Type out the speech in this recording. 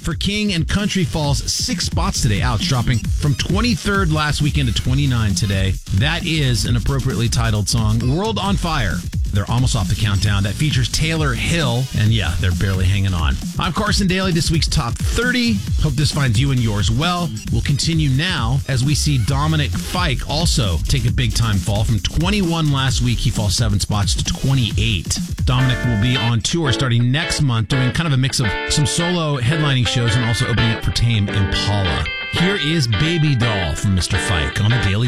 for King and Country falls 6 spots today. Ouch, dropping from 23rd last weekend to 29 today. That is an appropriately titled song, World on Fire. They're almost off the countdown. That features Taylor Hill. And yeah, they're barely hanging on. I'm Carson Daly, this week's Top 30. Hope this finds you and yours well. We'll continue now as we see Dominic Fike also take a big time fall. From 21 last week, he falls 7 spots to 28. Dominic will be on tour starting next month, doing kind of a mix of some solo headlining shows and also opening up for Tame Impala. Here is Baby Doll from Mr. Fike on the Daily